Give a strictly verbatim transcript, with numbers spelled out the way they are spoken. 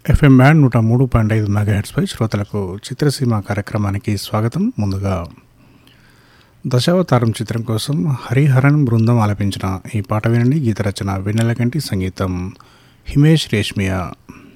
FM band నూట మూడు point ఐదు మెగాహెర్ట్స్పై శ్రోతలకు చిత్రసీమ కార్యక్రమానికి స్వాగతం. ముందుగా దశావతారం చిత్రం కోసం హరిహరన్ బృందం ఆలపించిన ఈ పాట వినండి. గీత రచన వెన్నెలకంటి, సంగీతం హిమేష్ రేష్మియా.